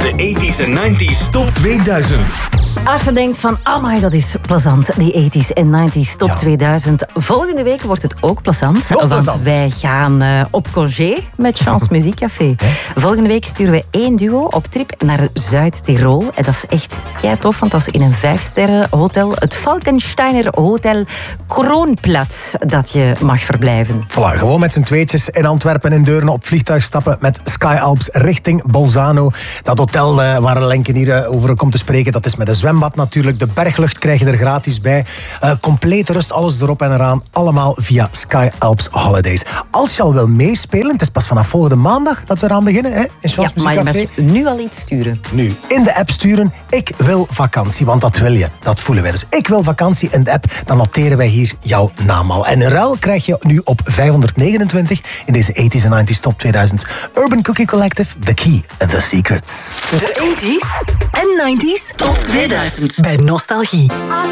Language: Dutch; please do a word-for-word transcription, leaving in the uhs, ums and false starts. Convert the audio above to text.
De tachtiger en negentiger Top tweeduizend. Als je denkt van, amai, dat is plezant, die tachtiger en negentiger Top Ja. tweeduizend. Volgende week wordt het ook plezant, Nog want plezant. wij gaan uh, op congé met Chance Muziekcafé. Volgende week sturen we één duo op trip naar Zuid-Tirol. En dat is echt kei tof, want dat is in een vijfsterren hotel, het Falkensteiner Hotel Kroonplatz, dat je mag verblijven. Voilà, gewoon met z'n tweetjes in Antwerpen in Deurne op vliegtuig stappen met Sky Alps richting Bolzano. Dat hotel uh, waar Lenken hier uh, over komt te spreken, dat is met een zwembad natuurlijk. De berglucht krijg je er gratis bij. Uh, complete rust, alles erop en eraan. Allemaal via Sky Alps Holidays. Als je al wil meespelen, het is pas vanaf volgende maandag dat we eraan beginnen, hè, in Ja, Chance maar je Muziekcafé. mag nu al iets sturen. Nu, in de app sturen, ik wil vakantie, want dat wil je, dat voelen wij. Dus ik wil vakantie in de app, dan noteren wij hier jouw naam al. En in ruil krijg je nu op vijfhonderdnegenentwintig in deze tachtiger en negentiger Top tweeduizend Urban Cookie Collective, The Key, The Secrets. De tachtiger en negentiger Top tweeduizend bij Nostalgie.